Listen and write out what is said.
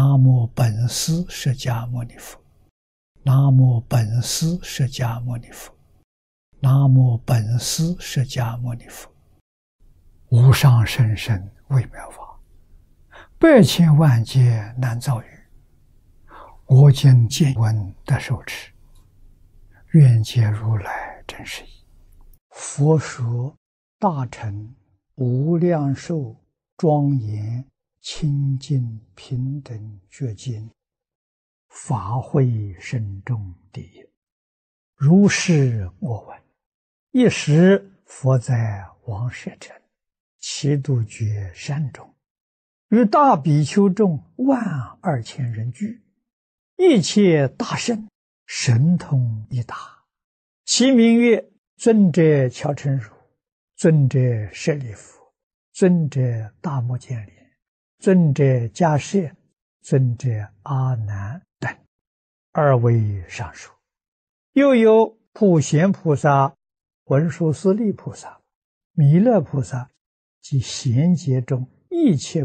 南无本师释迦牟尼佛，南无本师释迦牟尼佛，南无本师释迦牟尼佛。无上甚深微妙法，百千万劫难遭遇。我今见闻得受持，愿解如来真实义。佛说大乘无量寿庄严清净平等觉经，法会深重第一。如是我闻，一时佛在王舍城祇度觉山中，与大比丘众12000人聚，一切大圣神通一达，其名曰尊者乔陈如、尊者舍利弗、尊者大目犍连、尊者迦叶、尊者阿难等，2位上首。又有普贤菩萨、文殊师利菩萨、弥勒菩萨及贤劫中一切